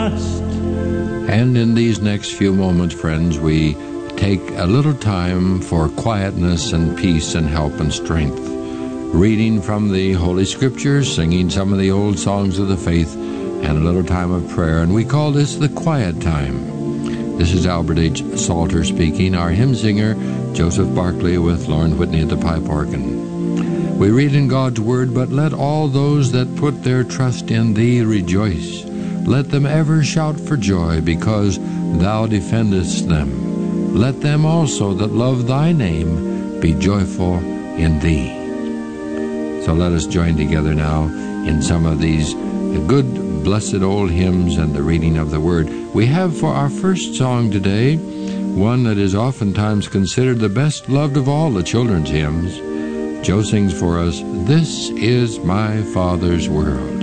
And in these next few moments, friends, we take a little time for quietness and peace and help and strength, reading from the Holy Scriptures, singing some of the old songs of the faith, and a little time of prayer. And we call this the quiet time. This is Albert H. Salter speaking, our hymn singer, Joseph Barclay, with Lauren Whitney at the pipe organ. We read in God's Word, "But let all those that put their trust in Thee rejoice. Let them ever shout for joy, because Thou defendest them. Let them also that love Thy name be joyful in Thee." So let us join together now in some of these good, blessed old hymns and the reading of the Word. We have for our first song today one that is oftentimes considered the best loved of all the children's hymns. Joe sings for us, "This is my Father's World."